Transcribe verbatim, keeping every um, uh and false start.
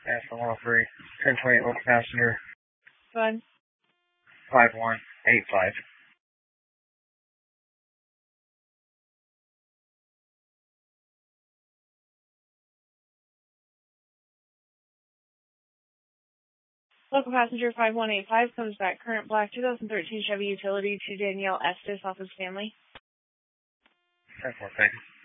National one oh three, ten twenty-eight local passenger, Fun. five one eight five. Local passenger five one eight five comes back. Current black two thousand thirteen Chevy Utility to Danielle Estes off of Stanley. ten four, thank you.